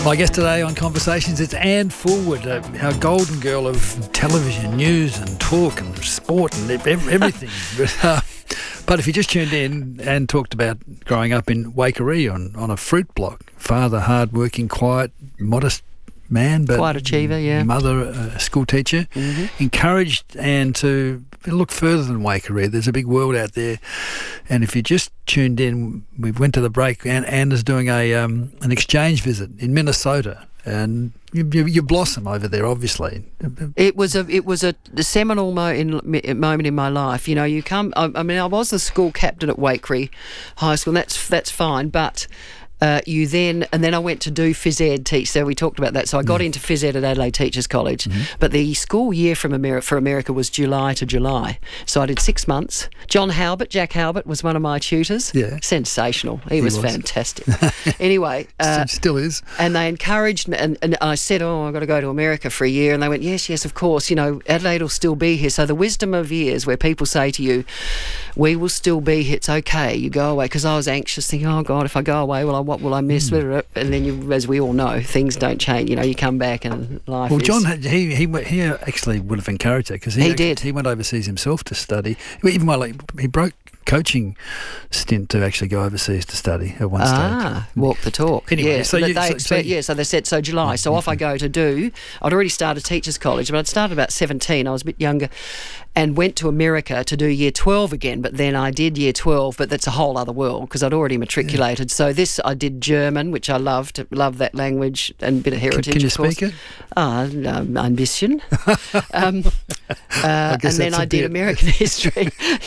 My guest today on Conversations, it's Anne Fulwood, our golden girl of television, news and talk and sport and everything. But if you just tuned in, Anne talked about growing up in Waikerie on a fruit block. Father, hard-working, quiet, modest man, but quite achiever, yeah. Mother, a school teacher, encouraged Anne to look further than Waikerie. There's a big world out there, and if you just tuned in, we went to the break. Anne is doing an exchange visit in Minnesota, and you blossom over there, obviously. It was a seminal moment in my life. You know, you come. I mean, I was the school captain at Waikerie High School. And that's fine, but. And then I went to do phys ed teach. So we talked about that. So I got into phys ed at Adelaide Teachers College, but the school year for America was July to July. So I did 6 months. Jack Halbert was one of my tutors. Yeah, sensational. He was fantastic. Anyway, still is. And they encouraged me, and I said, "Oh, I've got to go to America for a year." And they went, "Yes, of course. You know, Adelaide will still be here." So the wisdom of years, where people say to you, "We will still be here. It's okay. You go away." Because I was anxious, thinking, "Oh God, if I go away, what will I miss?" And then, as we all know, things don't change. You know, you come back and life. Well, John, he actually would have encouraged her because he did. He went overseas himself to study. Even while he broke coaching stint to actually go overseas to study at one stage. Walk the talk. Anyway, yeah, so they said, so July. So off I go to do. I'd already started teachers college, but I'd started about 17. I was a bit younger, and went to America to do year 12 again. But then I did year 12, but that's a whole other world because I'd already matriculated. Yeah. So I did German, which I loved that language and a bit of heritage. Can you speak it? Ein bisschen. And then I did American history.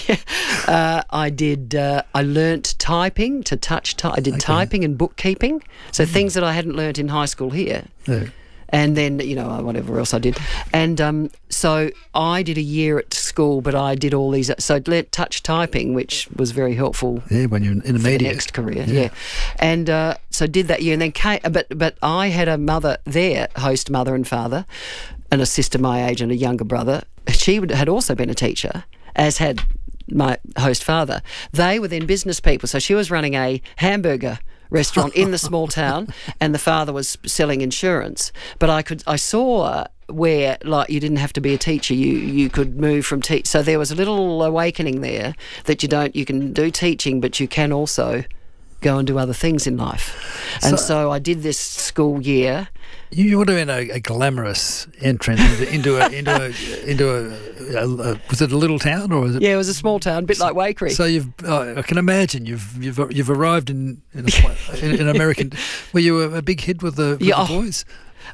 I learnt typing to touch. I did typing and bookkeeping. So things that I hadn't learnt in high school here. Yeah. And then, you know, whatever else I did. And so I did a year at school, but I did all these. So I learnt touch typing, which was very helpful. Yeah, when you're in the media. Next career, yeah. And so did that year, and then but I had a mother there, host mother and father, and a sister my age and a younger brother. She had also been a teacher, as had my host father. They were then business people, so she was running a hamburger restaurant in the small town, and the father was selling insurance. But I saw where, like, you didn't have to be a teacher, you could move from so there was a little awakening there that you can do teaching, but you can also go and do other things in life. And so I did this school year. You would have been a glamorous entrance into a was it a little town or was it? Yeah, it was a small town, a bit like Waikerie. So I can imagine you've arrived in American. Were you a big hit with the boys?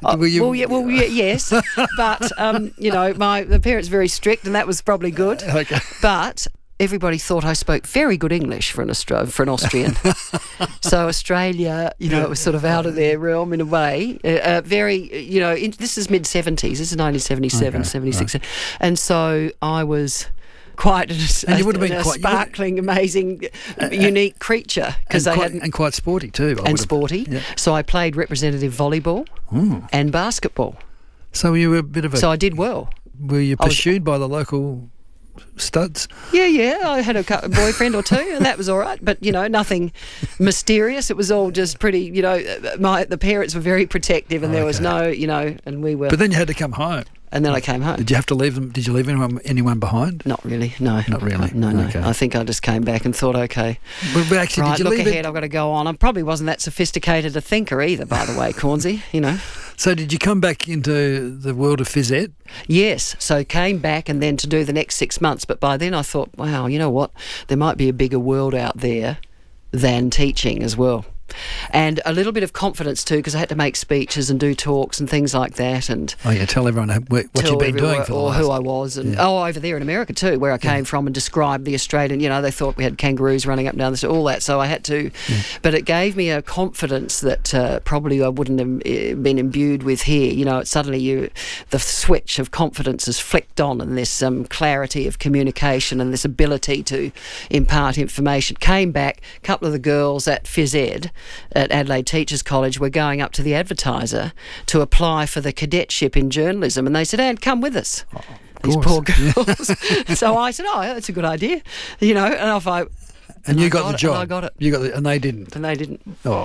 Yes, but you know, the parents were very strict, and that was probably good. Okay, but. Everybody thought I spoke very good English for an Austrian. So Australia, you know, it was sort of out of their realm in a way. Very, you know, this is mid-70s. This is 1977, 76. Right. And so I was quite a sparkling, amazing, unique creature. And quite sporty too. Sporty. Yeah. So I played representative volleyball and basketball. So you were a bit of a... So I did well. Were you pursued by the local... studs? Yeah. I had a boyfriend or two, and that was all right. But, you know, nothing mysterious. It was all just pretty, you know, the parents were very protective, and there was no, you know, and we were... But then you had to come home. And then I came home. Did you have to leave them? Did you leave anyone behind? Not really, no. Not really? No. Okay. I think I just came back and thought, okay, but actually, right, did you look leave ahead, I've got to go on. I probably wasn't that sophisticated a thinker either, by the way, Cornsey, you know. So did you come back into the world of phys ed? Yes, so came back and then to do the next 6 months. But by then I thought, wow, you know what? There might be a bigger world out there than teaching as well. And a little bit of confidence too, because I had to make speeches and do talks and things like that. And tell everyone what you've been doing for the last... Or who I was. And over there in America too, where I came from, and described the Australian, you know, they thought we had kangaroos running up and down the street, all that. So I had to... But it gave me a confidence that probably I wouldn't have been imbued with here. You know, suddenly the switch of confidence is flicked on, and this clarity of communication and this ability to impart information. Came back, a couple of the girls at phys ed at Adelaide Teachers College were going up to the Advertiser to apply for the cadetship in journalism, and they said, "Anne, come with us." These poor girls. So I said, "Oh, that's a good idea," you know. And off I And you got the job. And I got it. And they didn't. And they didn't. Oh.